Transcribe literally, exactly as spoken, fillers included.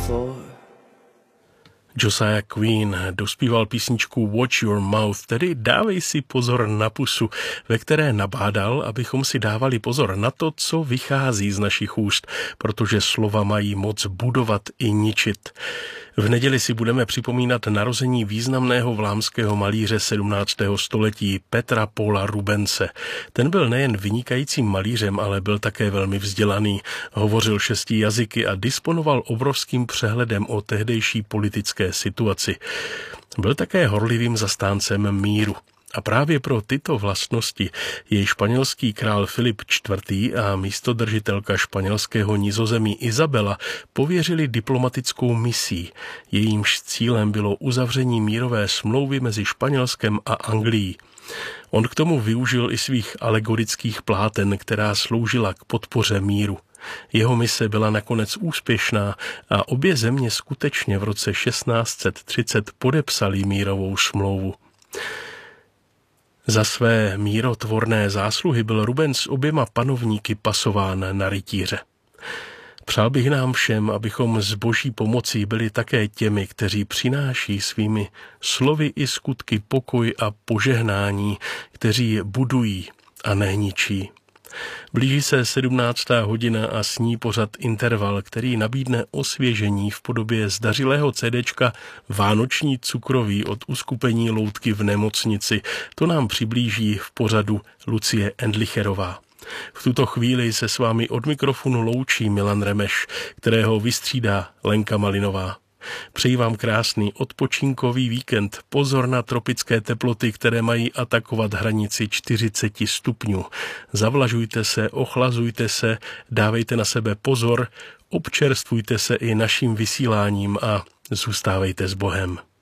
for. Josiah Queen dospíval písničku Watch Your Mouth, tedy dávej si pozor na pusu, ve které nabádal, abychom si dávali pozor na to, co vychází z našich úst, protože slova mají moc budovat i ničit. V neděli si budeme připomínat narození významného vlámského malíře sedmnáctého století Petra Paula Rubense. Ten byl nejen vynikajícím malířem, ale byl také velmi vzdělaný, hovořil šesti jazyky a disponoval obrovským přehledem o tehdejší politické situaci. Byl také horlivým zastáncem míru. A právě pro tyto vlastnosti jej španělský král Filip čtvrtý. a místodržitelka španělského nizozemí Izabela pověřili diplomatickou misí. Jejímž cílem bylo uzavření mírové smlouvy mezi Španělskem a Anglií. On k tomu využil i svých alegorických pláten, která sloužila k podpoře míru. Jeho mise byla nakonec úspěšná a obě země skutečně v roce šestnáct set třicet podepsaly mírovou smlouvu. Za své mírotvorné zásluhy byl Rubens oběma panovníky pasován na rytíře. Přál bych nám všem, abychom z boží pomocí byli také těmi, kteří přináší svými slovy i skutky pokoj a požehnání, kteří budují a neničí. Blíží se sedmnáctá hodina a s ní pořad Interval, který nabídne osvěžení v podobě zdařilého CDčka Vánoční cukroví od uskupení Loutky v nemocnici. To nám přiblíží v pořadu Lucie Endlicherová. V tuto chvíli se s vámi od mikrofonu loučí Milan Remeš, kterého vystřídá Lenka Malinová. Přeji vám krásný odpočinkový víkend. Pozor na tropické teploty, které mají atakovat hranici čtyřicet stupňů. Zavlažujte se, ochlazujte se, dávejte na sebe pozor, občerstvujte se i naším vysíláním a zůstávejte s Bohem.